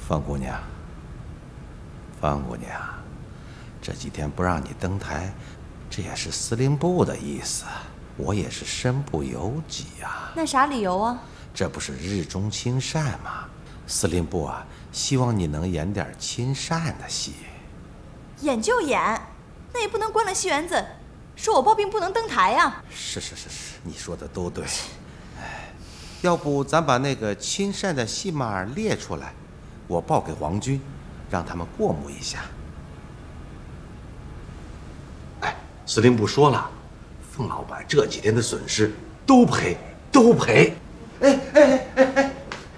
方姑娘，方姑娘，这几天不让你登台，这也是司令部的意思，我也是身不由己啊。 那啥理由啊？ 这不是日中亲善吗？司令部啊，希望你能演点亲善的戏。 演就演，那也不能关了戏园子，说我抱病不能登台呀。 是，你说的都对。要不咱把那个亲善的戏码列出来，我报给皇军，让他们过目一下。哎，司令部说了，凤老板这几天的损失都赔。哎，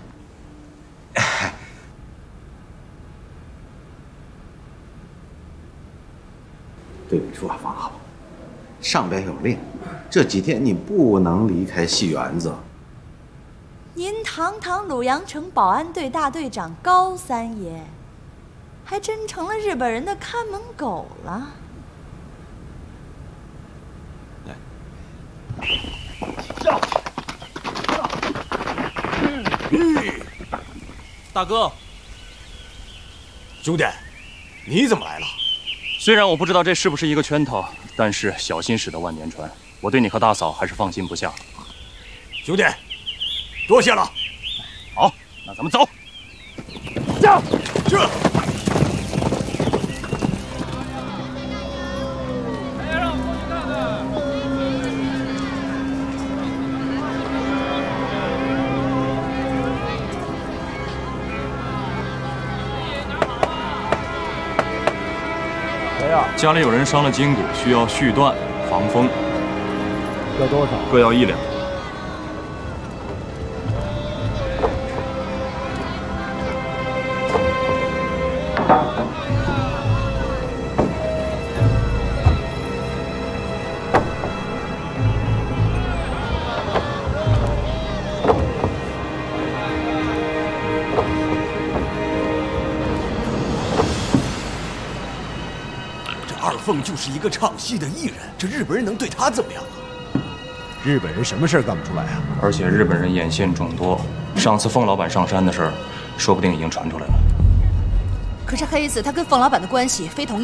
对不住啊，方老板，上边有令，这几天你不能离开戏园子。 您堂堂鲁阳城保安队大队长高三爷，还真成了日本人的看门狗了。 大哥， 兄弟，你怎么来了？ 虽然我不知道这是不是一个圈套，但是小心驶得万年船，我对你和大嫂还是放心不下。 兄弟，多谢了。 好，那咱们走。 去。 家里有人伤了筋骨，需要续断防风。 要多少？ 各要1两。 二凤就是一个唱戏的艺人，这日本人能对他怎么样啊？ 日本人什么事儿干不出来啊？ 而且日本人眼线众多，上次凤老板上山的事儿，说不定已经传出来了。 可是黑子他跟凤老板的关系非同